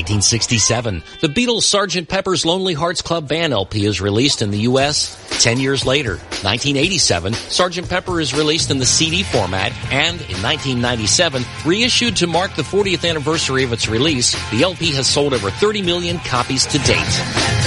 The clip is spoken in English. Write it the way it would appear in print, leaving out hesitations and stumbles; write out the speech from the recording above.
1967, the Beatles' Sgt. Pepper's Lonely Hearts Club Band LP is released in the U.S. 10 years later. 1987, Sgt. Pepper is released in the CD format, and in 1997, reissued to mark the 40th anniversary of its release, the LP has sold over 30 million copies to date.